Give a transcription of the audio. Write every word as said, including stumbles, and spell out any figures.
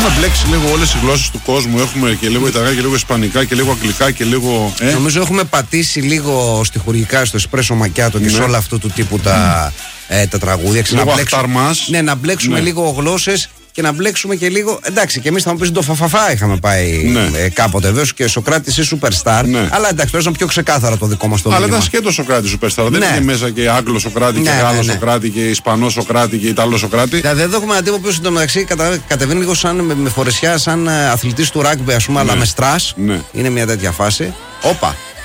έχουμε μπλέξει λίγο όλες οι γλώσσες του κόσμου. Έχουμε και λίγο Ιταλικά και λίγο Ισπανικά και λίγο Αγγλικά και λίγο. Ε? Νομίζω έχουμε πατήσει λίγο στιχουργικά στο εσπρέσο μακιάτο και ναι. σε όλα αυτού του τύπου τα, mm. ε, τα τραγούδια. Λίγο αχταρμάς. Ναι, να μπλέξουμε ναι. λίγο γλώσσες. Και να μπλέξουμε και λίγο. Εντάξει, και εμείς θα μου πεις το φαφαφά είχαμε πάει ναι. ε, κάποτε. Βέβαια και Σοκράτης ή Superstar. Ναι. Αλλά εντάξει, παίζαμε πιο ξεκάθαρα το δικό μας το μήνυμα. Αλλά ήταν σκέτο Σοκράτη Superstar. Ναι. Δεν είναι μέσα και Άγγλο Σοκράτη ναι, και Γάλλο ναι, ναι. Σοκράτη και Ισπανό Σοκράτη και Ιταλό Σοκράτη. Δηλαδή εδώ έχουμε ένα τύπο που εντωμεταξύ κατα... κατεβαίνει λίγο σαν με, με φορεσιά, σαν αθλητής του ράγκμπι, α πούμε, ναι. αλλά με στρας. Ναι. Είναι μια τέτοια φάση. Όπα.